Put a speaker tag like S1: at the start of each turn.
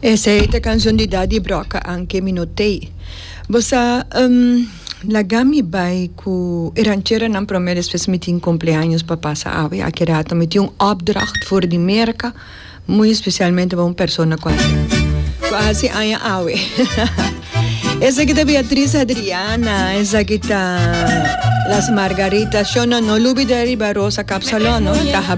S1: Essa é a canção de Daddy Broca, anche minutei. Você, lagami vai ku ranchera nan promeer specifiek in cumpleaños para passar ave akirato met een opdracht voor die merka, muy especialmente para una persona quasi aya ave. Esa que está Beatriz Adriana, esa que está Las Margaritas, yo no lubideri Barosa Capsalón, ¿no?